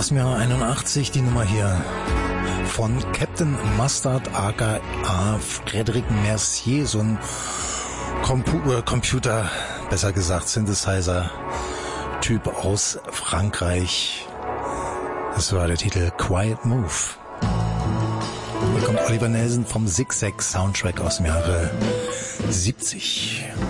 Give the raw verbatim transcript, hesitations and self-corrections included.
aus dem Jahr einundachtzig, die Nummer hier von Captain Mustard aka Frédéric Mercier, so ein Compu- Computer, besser gesagt Synthesizer-Typ aus Frankreich. Das war der Titel Quiet Move. Hier kommt Oliver Nelson vom Zig-Zag Soundtrack aus dem Jahre siebzig.